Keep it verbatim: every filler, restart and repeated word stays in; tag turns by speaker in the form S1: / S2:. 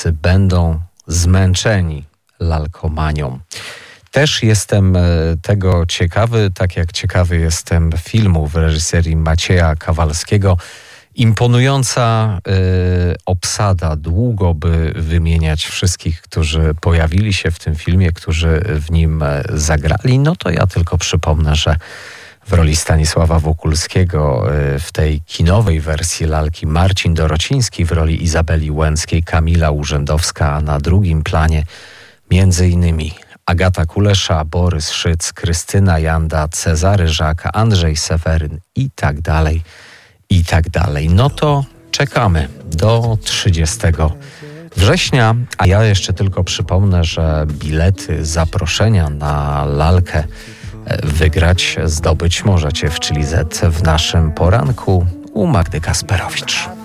S1: wszyscy będą zmęczeni lalkomanią. Też jestem tego ciekawy, tak jak ciekawy jestem filmu w reżyserii Macieja Kawalskiego. Imponująca y, obsada, długo by wymieniać wszystkich, którzy pojawili się w tym filmie, którzy w nim zagrali. No to ja tylko przypomnę, że w roli Stanisława Wokulskiego y, w tej kinowej wersji lalki Marcin Dorociński, w roli Izabeli Łęckiej Kamila Urzędowska, a na drugim planie między innymi Agata Kulesza, Borys Szyc, Krystyna Janda, Cezary Żak, Andrzej Seweryn i tak dalej. I tak dalej. No to czekamy do trzydziestego września, a ja jeszcze tylko przypomnę, że bilety, zaproszenia na lalkę wygrać, zdobyć możecie w Chili Z w naszym poranku u Magdy Kasperowicz.